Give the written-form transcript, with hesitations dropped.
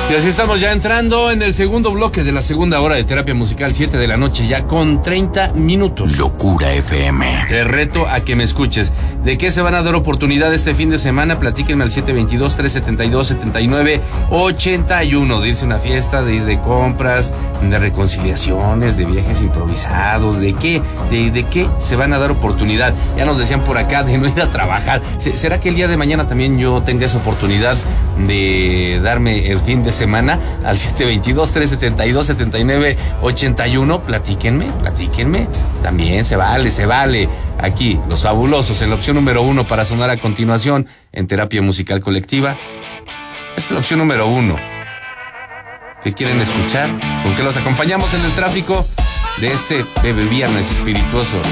Y así estamos ya entrando en el segundo bloque de la segunda hora de Terapia Musical, 7 de la noche, ya con 30 minutos. Locura FM. Te reto a que me escuches. ¿De qué se van a dar oportunidad este fin de semana? Platíquenme al 722-372-7981. De irse a una fiesta, de ir de compras, de reconciliaciones, de viajes improvisados. ¿De qué? ¿De qué se van a dar oportunidad? Ya nos decían por acá de no ir a trabajar. ¿Será que el día de mañana también yo tenga esa oportunidad de darme el fin de semana? Al 722-372-7981. Platíquenme. También se vale. Aquí, Los Fabulosos, en la opción número 1 para sonar a continuación en Terapia Musical Colectiva. Es la opción número 1. ¿Qué quieren escuchar? ¿Con qué los acompañamos en el tráfico de este Bebe Viernes espirituoso?